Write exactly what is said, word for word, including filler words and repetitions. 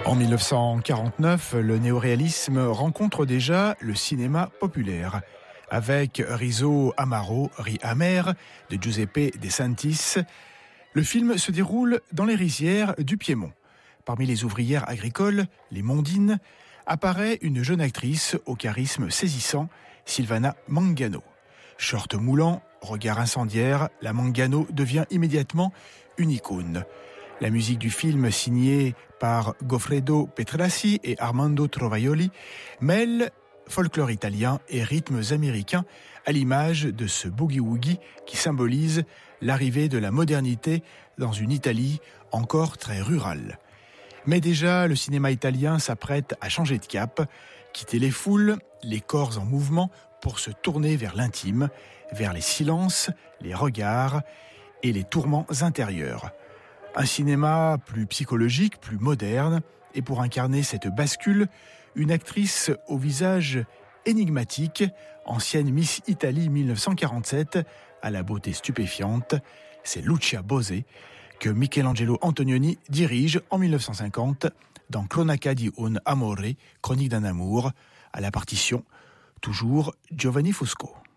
En dix-neuf cent quarante-neuf, le néoréalisme rencontre déjà le cinéma populaire. Avec Riso Amaro, Ri amer de Giuseppe De Santis, le film se déroule dans les rizières du Piémont. Parmi les ouvrières agricoles, les mondines, apparaît une jeune actrice au charisme saisissant, Silvana Mangano. Short moulant, regard incendiaire, la Mangano devient immédiatement une icône. La musique du film, signée par Goffredo Petrassi et Armando Trovaioli, mêle folklore italien et rythmes américains à l'image de ce boogie-woogie qui symbolise l'arrivée de la modernité dans une Italie encore très rurale. Mais déjà, le cinéma italien s'apprête à changer de cap, quitter les foules, les corps en mouvement pour se tourner vers l'intime, vers les silences, les regards et les tourments intérieurs. Un cinéma plus psychologique, plus moderne, et pour incarner cette bascule, une actrice au visage énigmatique, ancienne Miss Italie dix-neuf cent quarante-sept, à la beauté stupéfiante, c'est Lucia Bosé, que Michelangelo Antonioni dirige en dix-neuf cent cinquante dans Cronaca di un amore, Chronique d'un amour, à la partition, toujours Giovanni Fusco.